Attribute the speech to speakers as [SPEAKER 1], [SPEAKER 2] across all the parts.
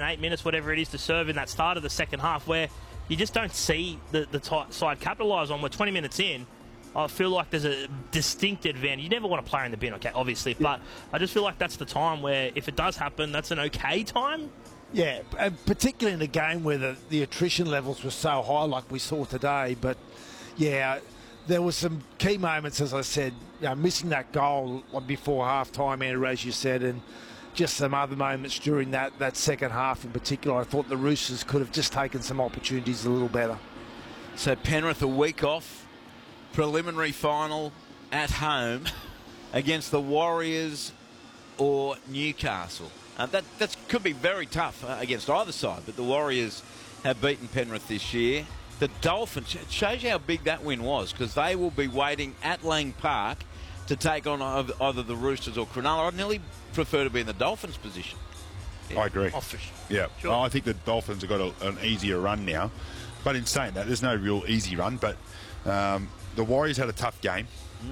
[SPEAKER 1] 8 minutes, whatever it is, to serve in that start of the second half, where you just don't see the side capitalise on. We're 20 minutes in. I feel like there's a distinct advantage. You never want a player in the bin, okay, obviously, but I just feel like that's the time where, if it does happen, that's an okay time.
[SPEAKER 2] Yeah, and particularly in a game where the attrition levels were so high like we saw today. But, yeah, there were some key moments, as I said, missing that goal before half-time, Andrew, as you said, and just some other moments during that second half in particular. I thought the Roosters could have just taken some opportunities a little better.
[SPEAKER 3] So Penrith a week off. Preliminary final at home against the Warriors or Newcastle. That could be very tough against either side, but the Warriors have beaten Penrith this year. The Dolphins, it shows you how big that win was, because they will be waiting at Lang Park to take on either the Roosters or Cronulla. I'd nearly prefer to be in the Dolphins' position.
[SPEAKER 4] Yeah. I agree. Yeah,
[SPEAKER 1] sure.
[SPEAKER 4] I think the Dolphins have got an easier run now. But in saying that, there's no real easy run, but... the Warriors had a tough game.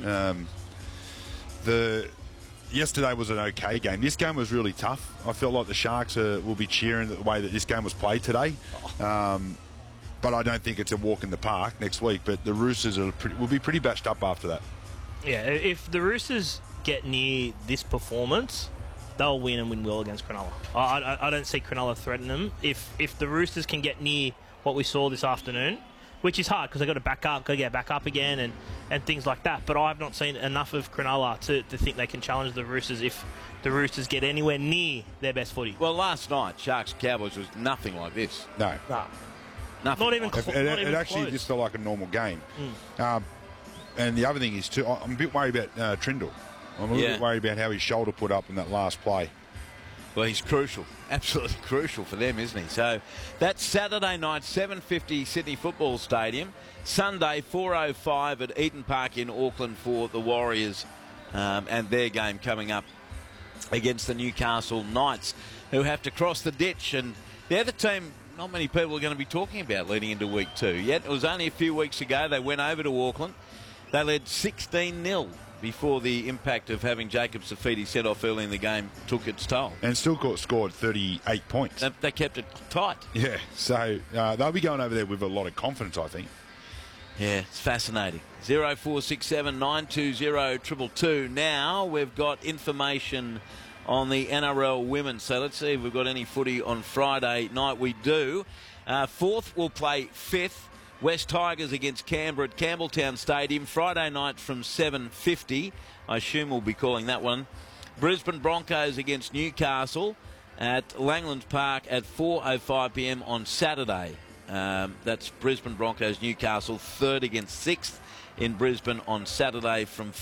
[SPEAKER 4] Yesterday was an okay game. This game was really tough. I felt like the Sharks will be cheering the way that this game was played today. But I don't think it's a walk in the park next week. But the Roosters will be pretty bashed up after that.
[SPEAKER 1] Yeah, if the Roosters get near this performance, they'll win and win well against Cronulla. I don't see Cronulla threaten them. If the Roosters can get near what we saw this afternoon, which is hard because they've got to back up, got to get back up again and things like that. But I've not seen enough of Cronulla to think they can challenge the Roosters if the Roosters get anywhere near their best footy.
[SPEAKER 3] Well, last night, Sharks-Cowboys was nothing like this.
[SPEAKER 4] No.
[SPEAKER 3] Nothing.
[SPEAKER 1] Not even close.
[SPEAKER 4] It actually just felt like a normal game. And the other thing is, too, I'm a bit worried about Trindle. I'm a little bit worried about how his shoulder put up in that last play.
[SPEAKER 3] Well, he's crucial. Absolutely crucial for them, isn't he? So that's Saturday night, 7:50 Sydney Football Stadium. Sunday, 4:05 at Eden Park in Auckland for the Warriors and their game coming up against the Newcastle Knights, who have to cross the ditch. And they're the team not many people are going to be talking about leading into week 2. Yet it was only a few weeks ago they went over to Auckland. They led 16-0. Before the impact of having Jacob Safidi set off early in the game took its toll.
[SPEAKER 4] And still scored 38 points.
[SPEAKER 3] They kept it tight.
[SPEAKER 4] Yeah, so they'll be going over there with a lot of confidence, I think.
[SPEAKER 3] Yeah, it's fascinating. 0467 920 222. Now we've got information on the NRL women. So let's see if we've got any footy on Friday night. We do. Fourth will play fifth. West Tigers against Canberra at Campbelltown Stadium, Friday night from 7:50. I assume we'll be calling that one. Brisbane Broncos against Newcastle at Langlands Park at 4:05 p.m. on Saturday. That's Brisbane Broncos Newcastle, third against sixth in Brisbane on Saturday from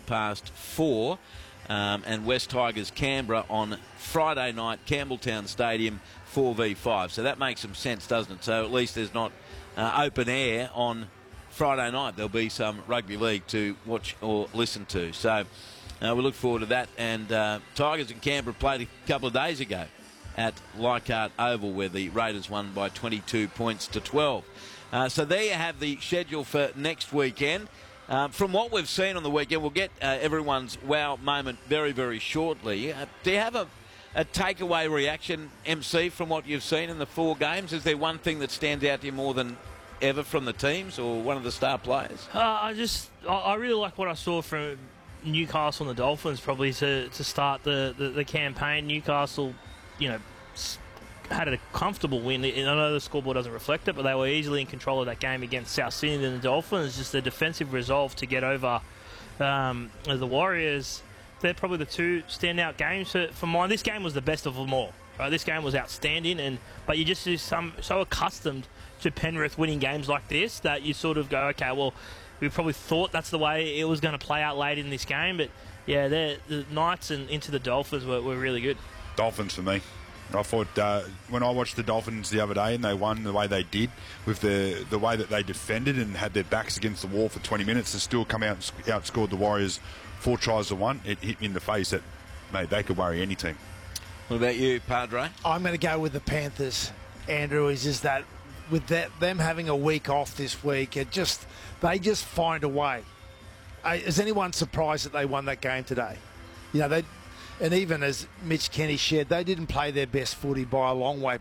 [SPEAKER 3] 4:05. And West Tigers Canberra on Friday night, Campbelltown Stadium, 4v5. So that makes some sense, doesn't it? So at least there's not open air on Friday night. There'll be some rugby league to watch or listen to. So we look forward to that. And Tigers and Canberra played a couple of days ago at Leichhardt Oval, where the Raiders won by 22 points to 12. So there you have the schedule for next weekend. From what we've seen on the weekend, we'll get everyone's wow moment very, very shortly. Do you have a takeaway reaction, MC, from what you've seen in the 4 games? Is there one thing that stands out to you more than ever from the teams, or one of the star players? I
[SPEAKER 1] really like what I saw from Newcastle and the Dolphins, probably to start the campaign. Newcastle, had a comfortable win. I know the scoreboard doesn't reflect it, but they were easily in control of that game against South Sydney. And the Dolphins, just the defensive resolve to get over the Warriors. They're probably the 2 standout games for mine. This game was the best of them all. Right? This game was outstanding, but you just so accustomed to Penrith winning games like this that you sort of go, okay, well, we probably thought that's the way it was going to play out late in this game. But yeah, the Knights and into the Dolphins were really good.
[SPEAKER 4] Dolphins for me. I thought when I watched the Dolphins the other day and they won the way they did, with the way that they defended and had their backs against the wall for 20 minutes, and still come out and outscored the Warriors 4 tries to 1, it hit me in the face that, mate, they could worry any team.
[SPEAKER 3] What about you, Padre?
[SPEAKER 2] I'm going to go with the Panthers, Andrew. Is just that with them having a week off this week, they just find a way. Is anyone surprised that they won that game today? And even as Mitch Kenny shared, they didn't play their best footy by a long way,